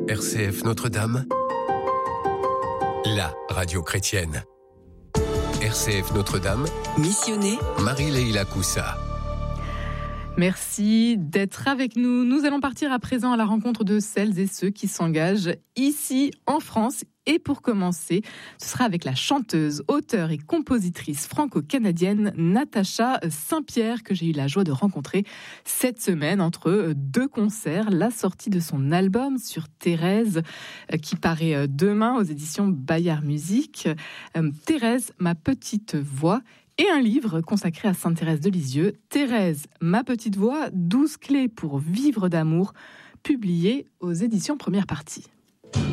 RCF Notre-Dame, la radio chrétienne. RCF Notre-Dame, missionné Marie-Leila Coussa. Merci d'être avec nous. Nous allons partir à présent à la rencontre de celles et ceux qui s'engagent ici en France. Et pour commencer, ce sera avec la chanteuse, auteure et compositrice franco-canadienne Natacha Saint-Pierre que j'ai eu la joie de rencontrer cette semaine entre deux concerts. La sortie de son album sur Thérèse qui paraît demain aux éditions Bayard Musique. Thérèse, ma petite voix. Et un livre consacré à Sainte Thérèse de Lisieux, Thérèse, ma petite voix, 12 clés pour vivre d'amour, publié aux éditions Première Partie.